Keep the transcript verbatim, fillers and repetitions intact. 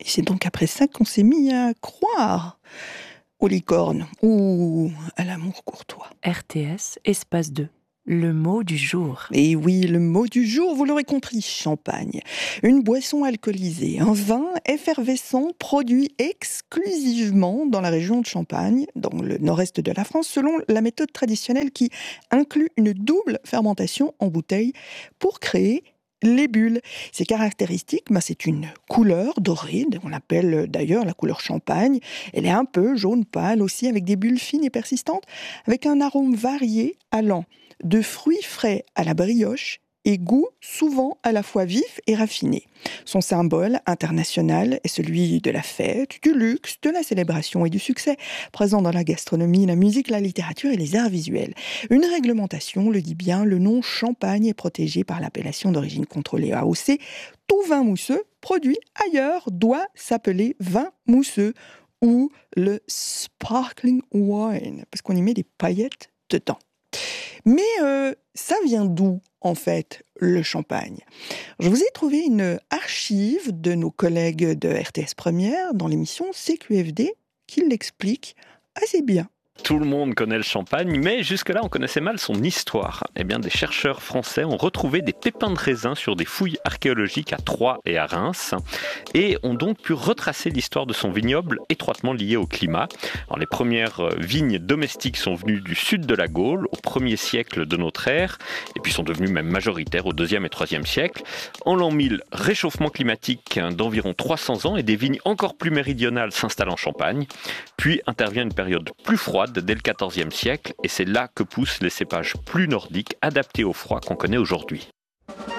Et c'est donc après ça qu'on s'est mis à croire aux licornes ou à l'amour courtois. R T S, espace deux. Le mot du jour. Et oui, le mot du jour, vous l'aurez compris, champagne. Une boisson alcoolisée, un vin effervescent produit exclusivement dans la région de Champagne, dans le nord-est de la France, selon la méthode traditionnelle qui inclut une double fermentation en bouteille pour créer les bulles. Ces caractéristiques, bah, c'est une couleur dorée, on l'appelle d'ailleurs la couleur champagne. Elle est un peu jaune pâle aussi, avec des bulles fines et persistantes, avec un arôme varié allant de fruits frais à la brioche et goût souvent à la fois vif et raffiné. Son symbole international est celui de la fête, du luxe, de la célébration et du succès, présent dans la gastronomie, la musique, la littérature et les arts visuels. Une réglementation le dit bien, le nom champagne est protégé par l'appellation d'origine contrôlée A O C. Tout vin mousseux produit ailleurs doit s'appeler vin mousseux ou le sparkling wine, parce qu'on y met des paillettes dedans. Mais euh, ça vient d'où, en fait, le champagne ? Je vous ai trouvé une archive de nos collègues de R T S Première dans l'émission C Q F D qui l'explique assez bien. Tout le monde connaît le champagne, mais jusque-là, on connaissait mal son histoire. Eh bien, des chercheurs français ont retrouvé des pépins de raisin sur des fouilles archéologiques à Troyes et à Reims, et ont donc pu retracer l'histoire de son vignoble étroitement lié au climat. Alors, les premières vignes domestiques sont venues du sud de la Gaule, au premier siècle de notre ère, et puis sont devenues même majoritaires au deuxième et troisième siècle. En l'an mille, réchauffement climatique d'environ trois cents ans, et des vignes encore plus méridionales s'installent en Champagne. Puis intervient une période plus froide, dès le quatorzième siècle, et c'est là que poussent les cépages plus nordiques adaptés au froid qu'on connaît aujourd'hui.